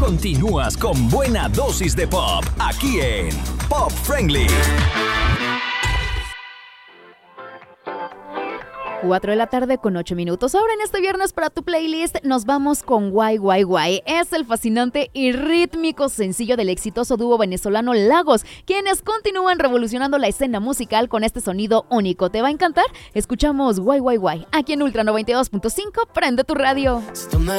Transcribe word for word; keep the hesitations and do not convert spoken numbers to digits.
Continúas con buena dosis de pop, aquí en Pop Friendly. cuatro de la tarde con ocho minutos. Ahora en este viernes para tu playlist nos vamos con Guay Guay Guay. Es el fascinante y rítmico sencillo del exitoso dúo venezolano Lagos, quienes continúan revolucionando la escena musical con este sonido único. ¿Te va a encantar? Escuchamos Guay Guay Guay aquí en Ultra noventa y dos punto cinco. Prende tu radio.